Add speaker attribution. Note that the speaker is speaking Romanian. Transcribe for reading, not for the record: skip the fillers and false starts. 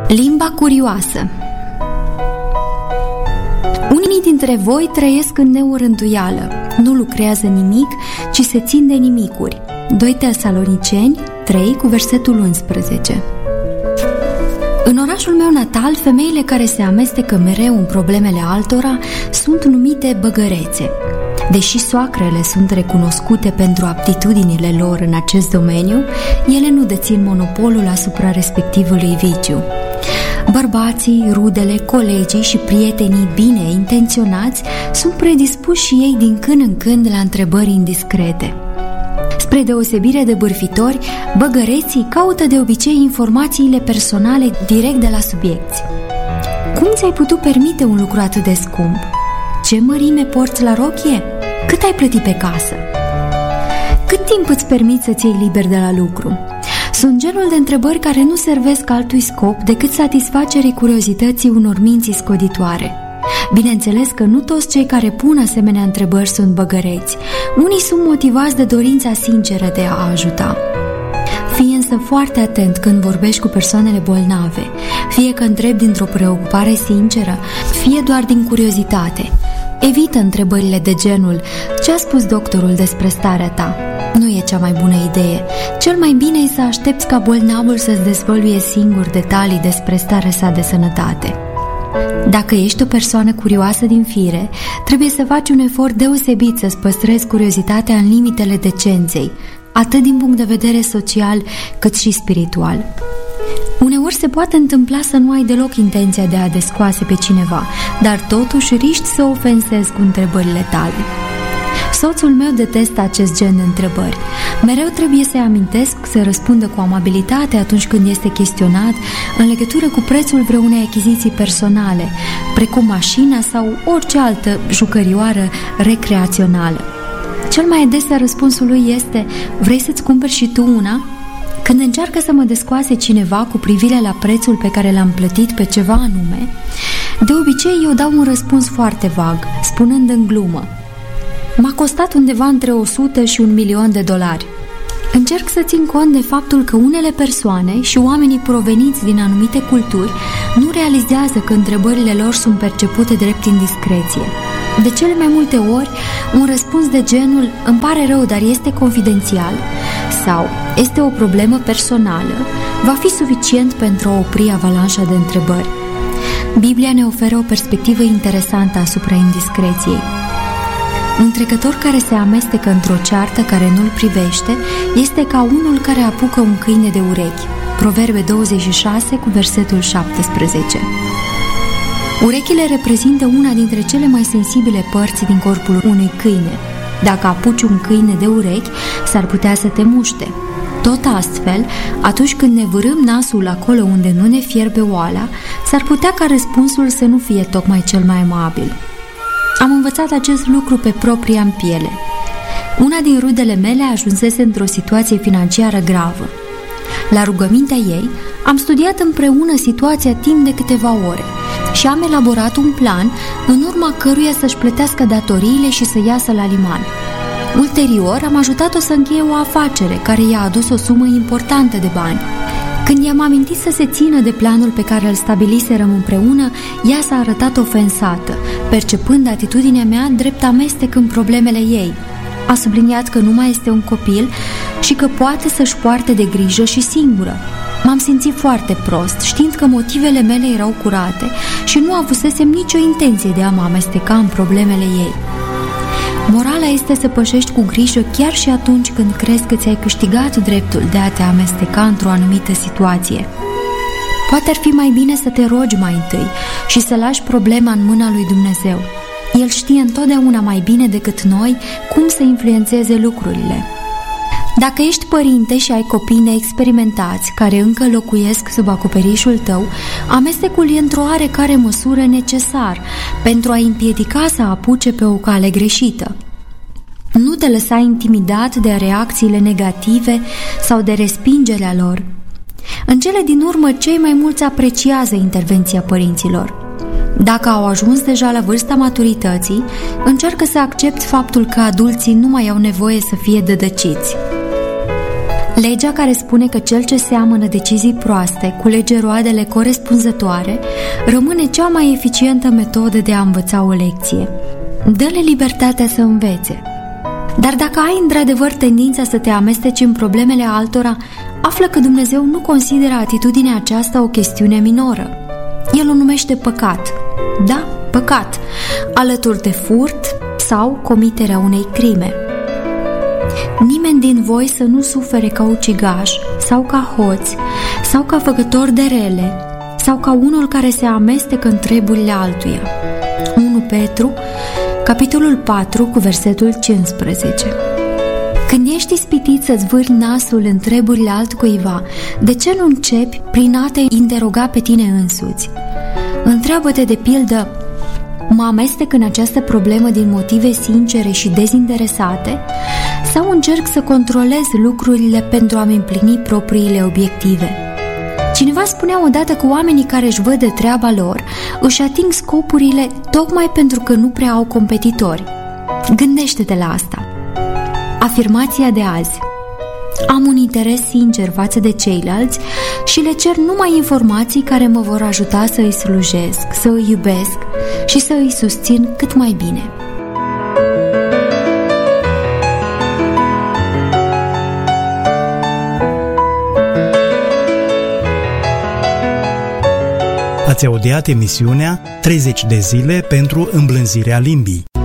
Speaker 1: Limba curioasă. Unii dintre voi trăiesc în neorânduială, nu lucrează nimic, ci se țin de nimicuri. 2 Tesaloniceni 3 cu versetul 11. În orașul meu natal, femeile care se amestecă mereu în problemele altora sunt numite băgărețe. Deși soacrele sunt recunoscute pentru aptitudinile lor în acest domeniu, ele nu dețin monopolul asupra respectivului viciu. Bărbații, rudele, colegii și prietenii bine intenționați sunt predispuși și ei din când în când la întrebări indiscrete. Spre deosebire de bârfitori, băgăreții caută de obicei informațiile personale direct de la subiecți. Cum ți-ai putut permite un lucru atât de scump? Ce mărime porți la rochie? Cât ai plătit pe casă? Cât timp îți permiți să-ți iei liber de la lucru? Sunt genul de întrebări care nu servesc altui scop decât satisfacerii curiozității unor minți scoditoare. Bineînțeles că nu toți cei care pun asemenea întrebări sunt băgăreți. Unii sunt motivați de dorința sinceră de a ajuta. Fii însă foarte atent când vorbești cu persoanele bolnave, fie că întrebi dintr-o preocupare sinceră, fie doar din curiozitate. Evită întrebările de genul: ce a spus doctorul despre starea ta? Nu e cea mai bună idee. Cel mai bine e să aștepți ca bolnavul să-ți dezvăluie singur detalii despre starea sa de sănătate. Dacă ești o persoană curioasă din fire, trebuie să faci un efort deosebit să-ți păstrezi curiozitatea în limitele decenței, atât din punct de vedere social cât și spiritual. Uneori se poate întâmpla să nu ai deloc intenția de a descoase pe cineva, dar totuși riști să ofensezi cu întrebările tale. Soțul meu detestă acest gen de întrebări. Mereu trebuie să-i amintesc să răspundă cu amabilitate atunci când este chestionat în legătură cu prețul vreunei achiziții personale, precum mașina sau orice altă jucărioară recreațională. Cel mai adesea răspunsul lui este: vrei să-ți cumperi și tu una? Când încearcă să mă descoase cineva cu privire la prețul pe care l-am plătit pe ceva anume, de obicei eu dau un răspuns foarte vag, spunând în glumă: m-a costat undeva între 100 și $1.000.000. Încerc să țin cont de faptul că unele persoane și oamenii proveniți din anumite culturi nu realizează că întrebările lor sunt percepute drept indiscreție. De cele mai multe ori, un răspuns de genul "îmi pare rău, dar este confidențial" sau "este o problemă personală" va fi suficient pentru a opri avalanșa de întrebări. Biblia ne oferă o perspectivă interesantă asupra indiscreției. Un trecător care se amestecă într-o ceartă care nu-l privește este ca unul care apucă un câine de urechi. Proverbe 26 cu versetul 17. Urechile reprezintă una dintre cele mai sensibile părți din corpul unui câine. Dacă apuci un câine de urechi, s-ar putea să te muște. Tot astfel, atunci când ne vârâm nasul acolo unde nu ne fierbe oala, s-ar putea ca răspunsul să nu fie tocmai cel mai amabil. Am învățat acest lucru pe propria în piele. Una din rudele mele ajunsese într-o situație financiară gravă. La rugămintea ei, am studiat împreună situația timp de câteva ore și am elaborat un plan în urma căruia să-și plătească datoriile și să iasă la liman. Ulterior, am ajutat-o să încheie o afacere care i-a adus o sumă importantă de bani. Când i-am amintit să se țină de planul pe care îl stabiliserăm împreună, ea s-a arătat ofensată, percepând atitudinea mea drept amestec în problemele ei. A subliniat că nu mai este un copil și că poate să-și poarte de grijă și singură. M-am simțit foarte prost, știind că motivele mele erau curate și nu avusesem nicio intenție de a mă amesteca în problemele ei. Morala este să pășești cu grijă chiar și atunci când crezi că ți-ai câștigat dreptul de a te amesteca într-o anumită situație. Poate ar fi mai bine să te rogi mai întâi și să lași problema în mâna lui Dumnezeu. El știe întotdeauna mai bine decât noi cum să influențeze lucrurile. Dacă ești părinte și ai copii neexperimentați care încă locuiesc sub acoperișul tău, amestecul e într-o oarecare măsură necesar pentru a împiedica să apuce pe o cale greșită. Nu te lăsa intimidat de reacțiile negative sau de respingerea lor. În cele din urmă, cei mai mulți apreciază intervenția părinților. Dacă au ajuns deja la vârsta maturității, încearcă să accepti faptul că adulții nu mai au nevoie să fie dădăciți. Legea care spune că cel ce seamănă decizii proaste culege roadele corespunzătoare rămâne cea mai eficientă metodă de a învăța o lecție. Dă-le libertatea să învețe. Dar dacă ai într-adevăr tendința să te amesteci în problemele altora, află că Dumnezeu nu consideră atitudinea aceasta o chestiune minoră. El o numește păcat. Da, păcat, alături de furt sau comiterea unei crime. Nimeni din voi să nu sufere ca ucigaș sau ca hoț sau ca făcător de rele sau ca unul care se amestecă în treburile altuia. 1 Petru, capitolul 4, cu versetul 15. Când ești ispitit să-ți vârli nasul în treburile altcuiva, de ce nu începi prin a te interoga pe tine însuți? Întreabă-te de pildă: mă amestec în această problemă din motive sincere și dezinteresate sau încerc să controlez lucrurile pentru a-mi împlini propriile obiective? Cineva spunea odată că oamenii care își văd de treaba lor își ating scopurile tocmai pentru că nu prea au competitori. Gândește-te la asta. Afirmația de azi: am un interes sincer față de ceilalți și le cer numai informații care mă vor ajuta să îi slujesc, să îi iubesc și să îi susțin cât mai bine.
Speaker 2: Ați audiat emisiunea 30 de zile pentru îmblânzirea limbii.